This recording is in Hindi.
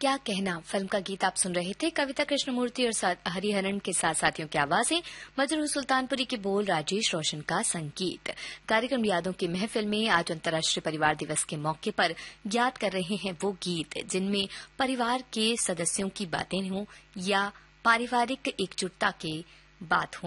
क्या कहना फिल्म का गीत आप सुन रहे थे। कविता कृष्णमूर्ति और हरिहरन के साथ साथियों की आवाजें, मजरू सुल्तानपुरी के बोल, राजेश रोशन का संगीत। कार्यक्रम यादों की महफिल में आज अंतर्राष्ट्रीय परिवार दिवस के मौके पर याद कर रहे हैं वो गीत जिनमें परिवार के सदस्यों की बातें हों या पारिवारिक एकजुटता की बात हो।